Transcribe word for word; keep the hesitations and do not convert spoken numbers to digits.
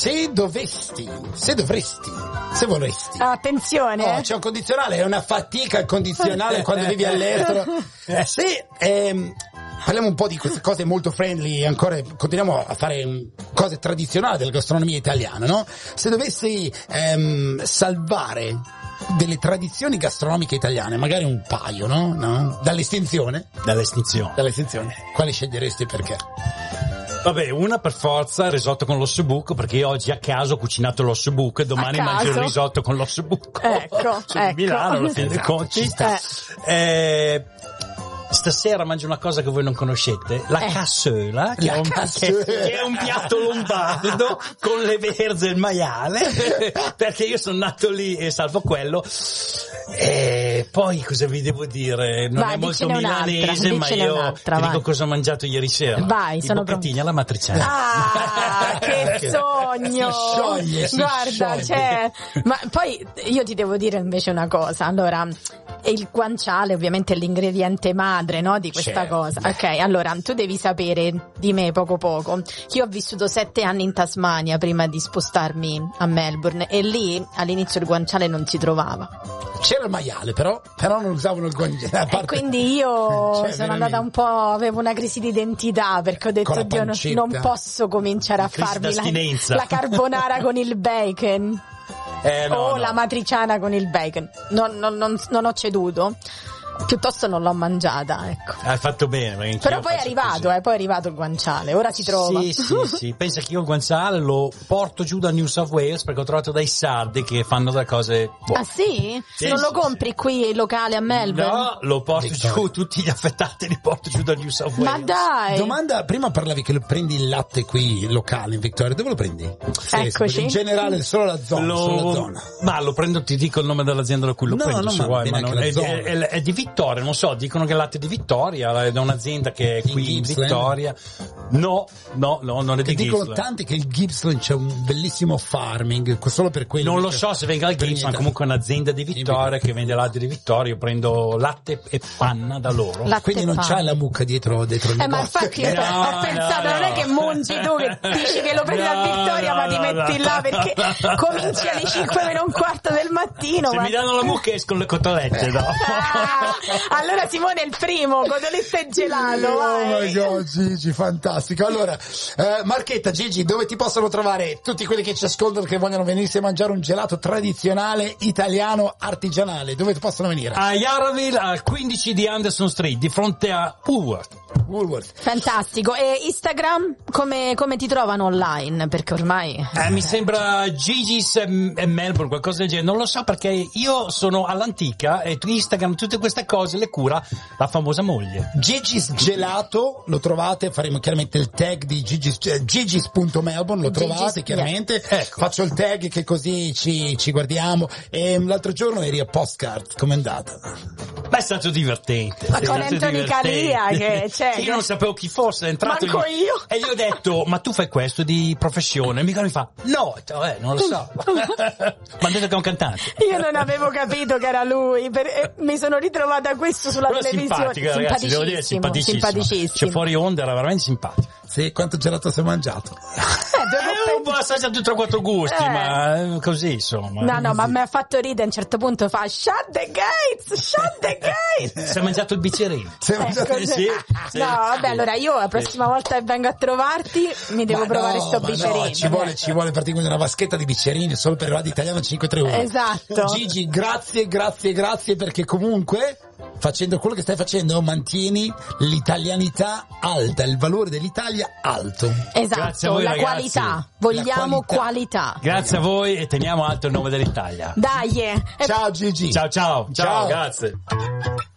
Se dovesti, se dovresti, se vorresti. Attenzione. Oh, c'è un condizionale, è una fatica il condizionale quando vivi all'estero. Se ehm, parliamo un po' di queste cose molto friendly, ancora continuiamo a fare cose tradizionali della gastronomia italiana, no? Se dovessi ehm, salvare delle tradizioni gastronomiche italiane, magari un paio, no? no? Dall'estinzione? Dall'estinzione. Dall'estinzione. Quali sceglieresti e perché? Vabbè, una per forza, risotto con l'ossobuco, perché io oggi a caso ho cucinato l'ossobuco e domani mangio il risotto con l'ossobuco. Ecco, Sono ecco. di Milano, alla fine dei conti. Eh. Eh, Stasera mangio una cosa che voi non conoscete, la Eh. cassola, che, La è un, cassola. che, che è un piatto lombardo con le verze e il maiale, perché io sono nato lì e salvo quello. E poi cosa vi devo dire? Non Vai, è molto dicene un'altra, milanese, ma dicene io un'altra, ti vai. dico cosa ho mangiato ieri sera. Vai, I sono bocchettini alla matriciana. Ah, che sogno! Si scioglie, si Guarda, scioglie. cioè, ma poi io ti devo dire invece una cosa. Allora, il guanciale ovviamente è l'ingrediente madre, no, di questa Certo. cosa. Ok, allora tu devi sapere di me poco poco che io ho vissuto sette anni in Tasmania prima di spostarmi a Melbourne e lì all'inizio il guanciale non si trovava. C'era il maiale, però, però non usavano il guanciale. E quindi io Cioè, sono veramente. andata un po', avevo una crisi di identità perché ho detto Con la Dio, non, pancetta. non posso cominciare a Crisi farmi la, d'astinenza. la carbonara con il bacon Eh, no, o no. la matriciana con il bacon. Non, non, non, non ho ceduto. Piuttosto non l'ho mangiata, ecco. Hai fatto bene. perché anch'io Però poi è faccio arrivato, così. eh, poi è arrivato il guanciale, ora si trova. Sì, sì, sì. Pensa che io il guanciale lo porto giù da New South Wales perché ho trovato dei sardi che fanno delle cose buone. Ah sì? Sì, non lo sì, compri qui in locale a Melbourne? No, lo porto Victoria. giù, tutti gli affettati li porto giù da New South Wales. Ma dai! Domanda, prima parlavi che lo prendi il latte qui locale in Victoria, dove lo prendi? Sì, Eccoci. in generale solo la zona, solo la Lo, zona. ma lo prendo, ti dico il nome dell'azienda da cui lo No, prendo, no, se ma vuoi, viene ma anche non- la è, zona. è- è- è di Vittoria, non so, dicono che è latte di Vittoria, è da un'azienda che è In qui in Gippsland? Vittoria. No, no, no, non è Che di dicono Gippsland. tanti che il Gippsland c'è un bellissimo farming, solo per quello. Non lo so se venga il Per Gippsland, niente. comunque è un'azienda di Vittoria che vende latte di Vittoria, io prendo latte e panna da loro. Latte Quindi non e c'hai pane. la mucca dietro, dietro il Eh, ma negozio. infatti io No, ho pensato, no, non è no. che mungi tu che dici che lo prendi No, a Vittoria no, ma ti no, metti no. là perché cominci alle cinque meno un quarto del mattino. Se ma- mi danno la mucca escono le cotolette, no? Ah, allora Simone è il primo, cotolette e gelato, Oh vai. my god, Gigi, fantastico. Allora, eh, Marchetta, Gigi, dove ti possono trovare tutti quelli che ci ascoltano che vogliono venirsi a mangiare un gelato tradizionale, italiano, artigianale? Dove possono venire? A Yarraville, al quindici di Anderson Street, di fronte a Woolworth. Woolworth. Fantastico. E Instagram come, come ti trovano online? Perché ormai Eh, mi sembra Gigi's e e Melbourne, qualcosa del genere. Non lo so perché io sono all'antica e tu Instagram, tutte queste cose le cura la famosa moglie. Gigi's Gelato, lo trovate, faremo chiaramente il tag di Gigi's, eh, Gigi's punto Melbourne, lo Gigi's, trovate chiaramente, yeah. Ecco. faccio il tag che così ci, ci guardiamo. E l'altro giorno eri a Postcard, com'è andata? Beh, è stato divertente. Ma è con stato Anthony divertente. Calia, che c'è, Io che- non sapevo chi fosse, è entrato Manco lì. io. E gli ho detto, ma tu fai questo di professione? E mica mi fa, no, Ho detto, eh, non lo so. Ma ha detto che è un cantante. io non avevo capito che era lui, per- e mi sono ritrovata questo sulla Però è televisione. simpatica, ragazzi, devo dire, Simpaticissimo, simpaticissimo. simpaticissimo. Cioè, fuori onda era veramente simpatico. Sì, quanto gelato sei mangiato? Eh, dove Eh, un po' assaggiato tre o quattro gusti, Eh. ma eh, così insomma. No, no, ma mi ha fatto ridere, a un certo punto fa shut the gates, shut the gates. Si è mangiato il bicchierino. Sei Ecco, mangiato... se- sì, sì. No, vabbè, allora io la prossima volta che vengo a trovarti mi devo Ma provare no, sto ma bicierino. no, ci vuole, ci vuole praticamente una vaschetta di bicchierini solo per Radio Italiano cinque tre uno. Esatto. Gigi, grazie, grazie, grazie, perché comunque facendo quello che stai facendo mantieni l'italianità alta, il valore dell'Italia alto. Grazie a Esatto, voi, la ragazzi. qualità. Vogliamo La qualità. Grazie a voi e teniamo alto il nome dell'Italia. Dai, eh. Ciao Gigi. Ciao ciao, ciao, Ciao. grazie.